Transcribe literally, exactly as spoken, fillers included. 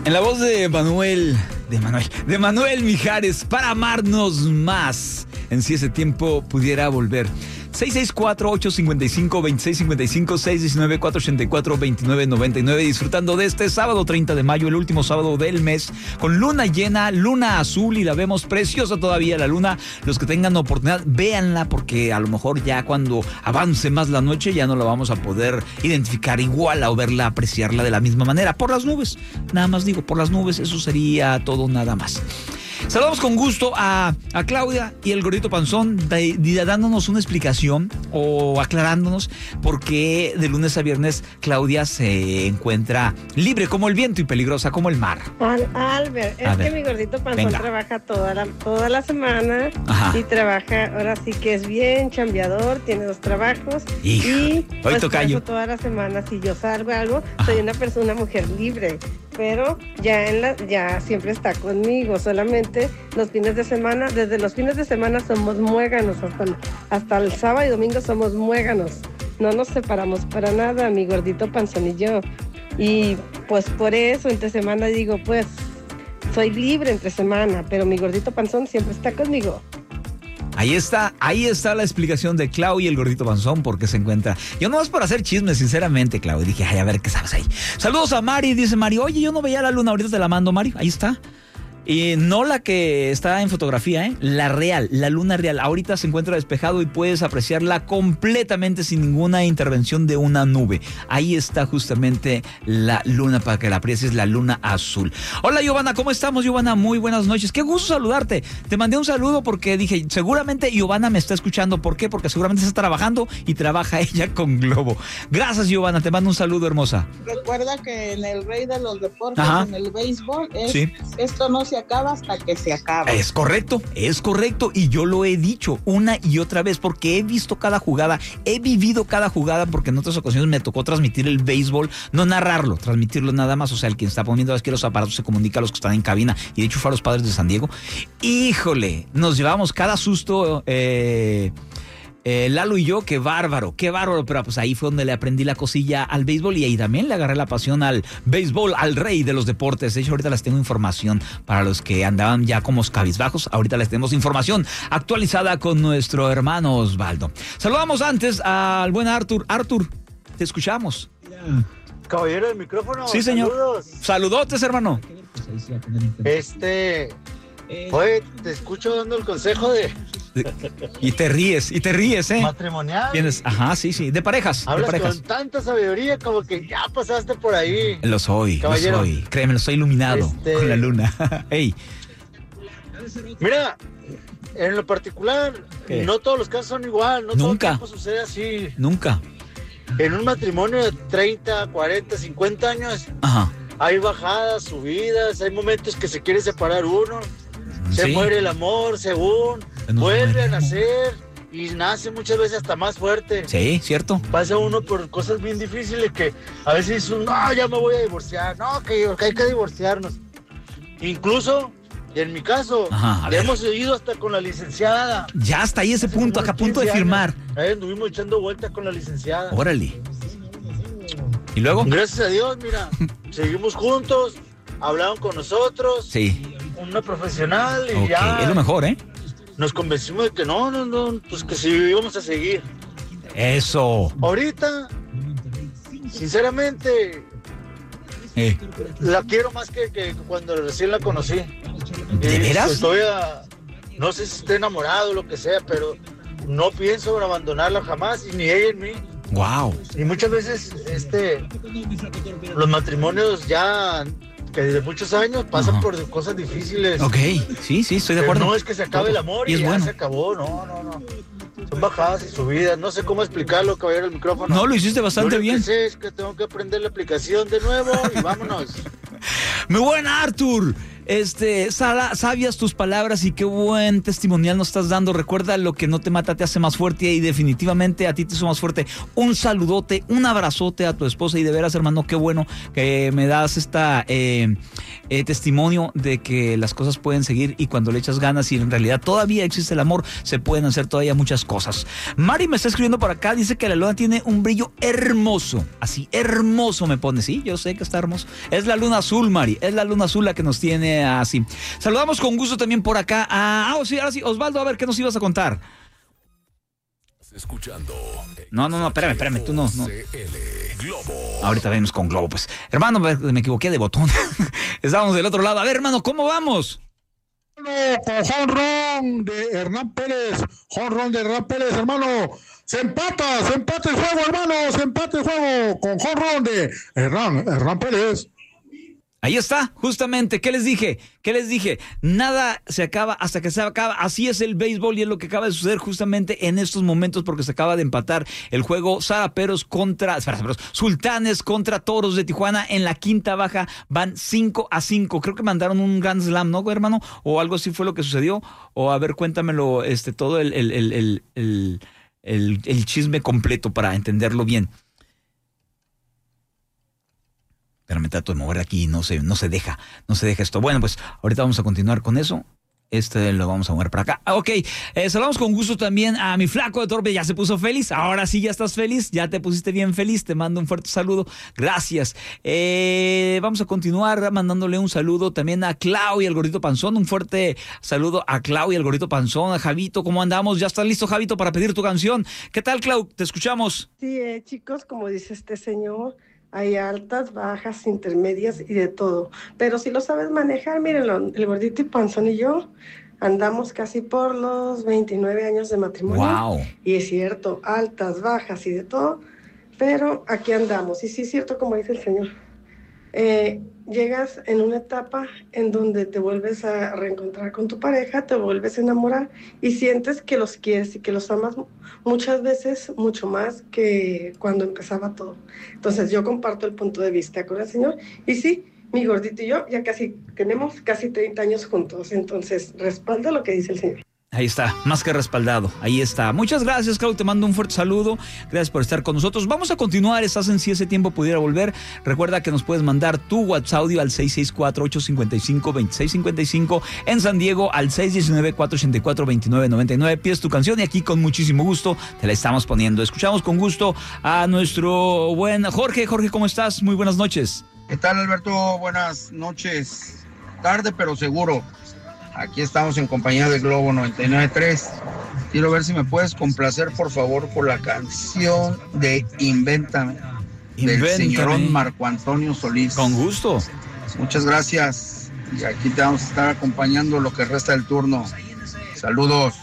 En la voz de Manuel, de Manuel, de Manuel Mijares, para amarnos más, en si ese tiempo pudiera volver. seis seis cuatro, ocho cinco cinco, dos seis cinco cinco, seis uno nueve, cuatro ocho cuatro, dos nueve nueve nueve, disfrutando de este sábado treinta de mayo, el último sábado del mes, con luna llena, luna azul, y la vemos preciosa todavía la luna. Los que tengan oportunidad, véanla, porque a lo mejor ya cuando avance más la noche ya no la vamos a poder identificar igual o verla, apreciarla de la misma manera, por las nubes. Nada más digo, por las nubes, eso sería todo nada más. Saludamos con gusto a, a Claudia y el Gordito Panzón, de, de, dándonos una explicación o aclarándonos por qué de lunes a viernes Claudia se encuentra libre como el viento y peligrosa como el mar. Al, Albert, es a que ver, mi Gordito Panzón venga. trabaja toda la, toda la semana. Ajá. Y trabaja, ahora sí que es bien chambeador, tiene dos trabajos. Hijo, y pues toca por yo. eso toda la semana, si yo salgo algo, Ajá. soy una persona, una mujer libre. Pero ya en la, ya siempre está conmigo, solamente los fines de semana, desde los fines de semana somos muéganos, hasta, hasta el sábado y domingo somos muéganos. No nos separamos para nada, mi Gordito Panzón y yo. Y pues por eso entre semana digo, pues soy libre entre semana, pero mi Gordito Panzón siempre está conmigo. Ahí está, ahí está la explicación de Clau y el Gordito Panzón, porque se encuentra. Yo no vas por hacer chismes, sinceramente, Clau. Y dije, ay, a ver qué sabes ahí. Saludos a Mari, dice Mari. Oye, yo no veía la luna, ahorita te la mando, Mari. Ahí está. Y no la que está en fotografía, ¿eh? La real, la luna real. Ahorita se encuentra despejado y puedes apreciarla completamente sin ninguna intervención de una nube. Ahí está justamente la luna para que la aprecies, la luna azul. Hola, Giovanna, ¿cómo estamos, Giovanna? Muy buenas noches. Qué gusto saludarte. Te mandé un saludo porque dije, seguramente Giovanna me está escuchando. ¿Por qué? Porque seguramente está trabajando y trabaja ella con Globo. Gracias, Giovanna. Te mando un saludo, hermosa. Recuerda que en el rey de los deportes, Ajá. en el béisbol, es, Sí. esto no se acaba hasta que se acaba. Es correcto, es correcto, y yo lo he dicho una y otra vez porque he visto cada jugada, he vivido cada jugada, porque en otras ocasiones me tocó transmitir el béisbol, no narrarlo, transmitirlo nada más. O sea, el quien está poniendo aquí los aparatos se comunica a los que están en cabina, y de hecho fue a los Padres de San Diego. Híjole, nos llevamos cada susto, eh... Eh, Lalo y yo, qué bárbaro, qué bárbaro, pero pues ahí fue donde le aprendí la cosilla al béisbol, y ahí también le agarré la pasión al béisbol, al rey de los deportes. De hecho, ahorita les tengo información para los que andaban ya como cabizbajos. Ahorita les tenemos información actualizada con nuestro hermano Osvaldo. Saludamos antes al buen Arthur. Arthur, te escuchamos. Caballero del micrófono. Sí, señor. Saludos. Saludotes, hermano. Este, oye, te escucho dando el consejo de Y te ríes, y te ríes, ¿eh? matrimonial. Vienes, ajá, sí, sí, de parejas, Hablas de parejas. con tanta sabiduría como que ya pasaste por ahí. Lo soy, Caballero. lo soy. Créeme, lo soy iluminado Este- con la luna. Ey, Mira, en lo particular, ¿Qué? no todos los casos son igual, no Nunca. todo el tiempo sucede así. nunca. En un matrimonio de treinta, cuarenta, cincuenta años, Ajá. hay bajadas, subidas, hay momentos que se quiere separar uno, se Sí. muere el amor, según, No vuelve muere. a nacer y nace muchas veces hasta más fuerte. Sí, cierto. Pasa uno por cosas bien difíciles que a veces dice, no, ya me voy a divorciar, no, que, que hay que divorciarnos. Incluso, en mi caso, Ajá, a le ver. hemos ido hasta con la licenciada. Ya está ahí ese Hace punto, como acá a punto de quince firmar. años. Ahí anduvimos echando vueltas con la licenciada. Órale. ¿Y luego? Gracias a Dios, mira, seguimos juntos, hablaron con nosotros, Sí. una profesional y Ok, ya es lo mejor, ¿eh? nos convencimos de que no, no, no, pues que sí íbamos a seguir. Eso. Ahorita, sinceramente, Eh, la quiero más que, que cuando recién la conocí. ¿De Y veras? Estoy a- no sé si estoy enamorado o lo que sea, pero no pienso en abandonarla jamás, y ni ella en mí. wow. Y muchas veces este los matrimonios ya que desde muchos años pasan Ajá. por cosas difíciles. Ok, sí, sí, estoy de Pero acuerdo. no es que se acabe el amor y, Y es ya bueno. se acabó, no, no, no. Son bajadas y subidas, no sé cómo explicarlo, caballero del micrófono. No, lo hiciste bastante Lo único bien. que sé es que tengo que aprender la aplicación de nuevo y vámonos. Muy buena, Arthur. Este, Sara, sabias tus palabras y qué buen testimonial nos estás dando. Recuerda, lo que no te mata te hace más fuerte, y definitivamente a ti te hizo más fuerte. Un saludote, un abrazote a tu esposa, y de veras, hermano, qué bueno que me das esta eh, eh, testimonio de que las cosas pueden seguir, y cuando le echas ganas y en realidad todavía existe el amor, se pueden hacer todavía muchas cosas. Mari me está escribiendo por acá, dice que la luna tiene un brillo hermoso, así hermoso me pone. Sí, yo sé que está hermoso. Es la luna azul, Mari, es la luna azul la que nos tiene así. Saludamos con gusto también por acá a... Ah, oh, sí, ahora sí, Osvaldo, a ver, ¿qué nos ibas a contar? Escuchando. No, no, no, espérame, espérame, tú no, no. Ahorita venimos con Globo, pues. Hermano, me equivoqué de botón. Estábamos del otro lado. A ver, hermano, ¿cómo vamos? Con jonrón de Hernán Pérez, jonrón de Hernán Pérez, hermano. Se empata, se empata el juego, hermano, se empata el juego con jonrón de Hernán, Hernán Pérez. Ahí está, justamente. ¿Qué les dije? ¿Qué les dije? Nada se acaba hasta que se acaba. Así es el béisbol, y es lo que acaba de suceder justamente en estos momentos, porque se acaba de empatar el juego Zaraperos contra... Espera, Sultanes contra Toros de Tijuana. En la quinta baja van cinco a cinco. Creo que mandaron un Grand Slam, ¿no, hermano? O algo así fue lo que sucedió. O a ver, cuéntamelo, este, todo el, el, el, el, el, el, el chisme completo para entenderlo bien. Pero me trato de mover aquí y no se, no se deja, no se deja esto. Bueno, pues ahorita vamos a continuar con eso. Este lo vamos a mover para acá. Ah, ok, eh, saludamos con gusto también a mi flaco de Torpe. Ya se puso feliz. Ahora sí ya estás feliz. Ya te pusiste bien feliz. Te mando un fuerte saludo. Gracias. Eh, vamos a continuar mandándole un saludo también a Clau y al Gordito Panzón. Un fuerte saludo a Clau y al Gordito Panzón. A Javito, ¿cómo andamos? ¿Ya estás listo, Javito, para pedir tu canción? ¿Qué tal, Clau? Te escuchamos. Sí, eh, chicos, como dice este señor, hay altas, bajas, intermedias y de todo. Pero si lo sabes manejar, mírenlo, el Gordito y Panzón y yo andamos casi por los veintinueve años de matrimonio. Wow. Y es cierto, altas, bajas y de todo, pero aquí andamos. Y sí es cierto, como dice el señor, eh, llegas en una etapa en donde te vuelves a reencontrar con tu pareja, te vuelves a enamorar y sientes que los quieres y que los amas muchas veces mucho más que cuando empezaba todo. Entonces yo comparto el punto de vista con el señor, y sí, mi Gordito y yo ya casi tenemos casi treinta años juntos, entonces respalda lo que dice el señor. Ahí está, más que respaldado, ahí está. Muchas gracias, Clau, te mando un fuerte saludo. Gracias por estar con nosotros. Vamos a continuar, estás en Si Ese Tiempo Pudiera Volver. Recuerda que nos puedes mandar tu WhatsApp audio al seis seis cuatro, ocho cinco cinco, dos seis cinco cinco, en San Diego al seis uno nueve, cuatro ocho cuatro, dos nueve nueve nueve. Pides tu canción y aquí con muchísimo gusto te la estamos poniendo. Escuchamos con gusto a nuestro buen Jorge. Jorge, ¿cómo estás? Muy buenas noches. ¿Qué tal, Alberto? Buenas noches. Tarde, pero seguro. Aquí estamos en compañía de Globo noventa y nueve punto tres. Quiero ver si me puedes complacer, por favor, por la canción de Invéntame, Invéntame, del señorón Marco Antonio Solís. Con gusto. Muchas gracias. Y aquí te vamos a estar acompañando lo que resta del turno. Saludos.